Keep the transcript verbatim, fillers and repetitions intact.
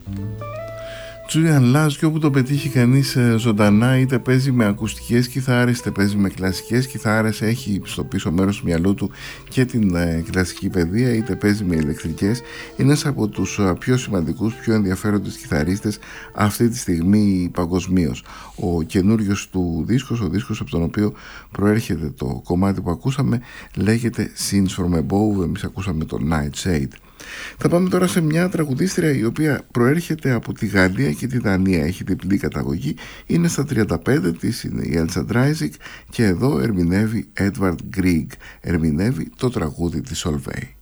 Julian Last, και όπου το πετύχει κανείς ζωντανά, είτε παίζει με ακουστικές κιθάρες είτε παίζει με κλασικές κιθάρες, έχει στο πίσω μέρος του μυαλού του και την ε, κλασική παιδεία, είτε παίζει με ηλεκτρικές. Είναι ένας από τους πιο σημαντικούς, πιο ενδιαφέροντες κιθαρίστες αυτή τη στιγμή παγκοσμίως. Ο καινούριος του δίσκος, ο δίσκος από τον οποίο προέρχεται το κομμάτι που ακούσαμε, λέγεται Scenes from Above. Εμείς ακούσαμε το Nightshade. Θα πάμε τώρα σε μια τραγουδίστρια η οποία προέρχεται από τη Γαλλία και τη Δανία, έχει διπλή καταγωγή, είναι στα τριάντα πέντε της, είναι η Elsa Dreizik και εδώ ερμηνεύει Edvard Grieg, ερμηνεύει το τραγούδι της Solveig.